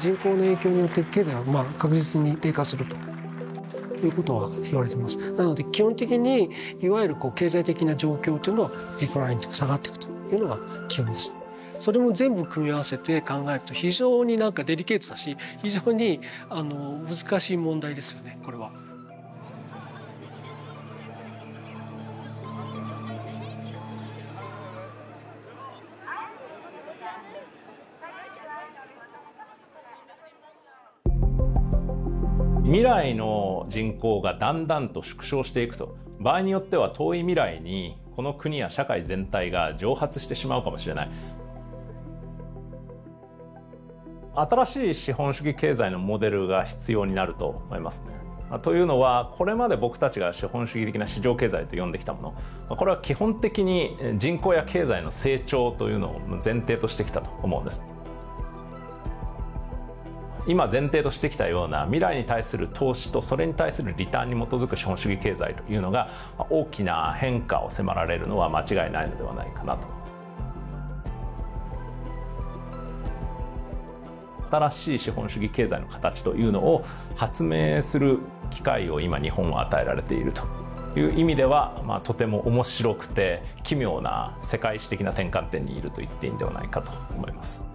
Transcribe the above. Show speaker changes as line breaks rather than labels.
人口の影響によって経済は確実に低下するということは言われています。なので基本的にいわゆる経済的な状況というのはデクラインというか下がっていくというのが基本です。それも全部組み合わせて考えると非常にデリケートだし非常に難しい問題ですよね、これは。
未来の人口がだんだんと縮小していくと、場合によっては遠い未来にこの国や社会全体が蒸発してしまうかもしれない。新しい資本主義経済のモデルが必要になると思いますね。というのは、これまで僕たちが資本主義的な市場経済と呼んできたもの、これは基本的に人口や経済の成長というのを前提としてきたと思うんです。今前提としてきたような未来に対する投資とそれに対するリターンに基づく資本主義経済というのが大きな変化を迫られるのは間違いないのではないかなと。新しい資本主義経済の形というのを発明する機会を今日本は与えられているという意味では、とても面白くて奇妙な世界史的な転換点にいると言っていいんではないかと思います。